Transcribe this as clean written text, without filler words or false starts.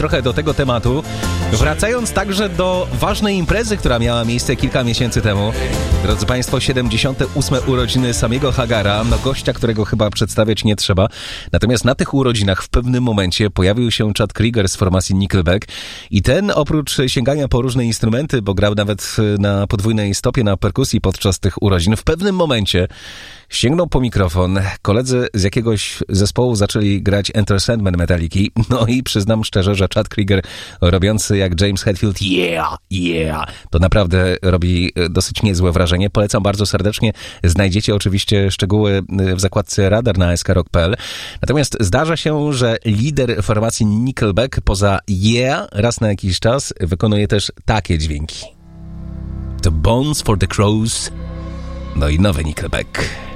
trochę do tego tematu, wracając także do ważnej imprezy, która miała miejsce kilka miesięcy temu. Drodzy Państwo, 78. urodziny Samiego Hagara, no gościa, którego chyba przedstawiać nie trzeba. Natomiast na tych urodzinach w pewnym momencie pojawił się Chad Kroeger z formacji Nickelback i ten oprócz sięgania po różne instrumenty, bo grał nawet na podwójnej stopie na perkusji podczas tych urodzin, w pewnym momencie sięgnął po mikrofon, koledzy z jakiegoś zespołu zaczęli grać Enter Sandman Metalliki, no i przyznam szczerze, że Chad Kroeger robiący jak James Hetfield, to naprawdę robi dosyć niezłe wrażenie. Polecam bardzo serdecznie, znajdziecie oczywiście szczegóły w zakładce Radar na skrok.pl. Natomiast zdarza się, że lider formacji Nickelback poza raz na jakiś czas wykonuje też takie dźwięki. The Bones for the Crows, no i nowy Nickelback.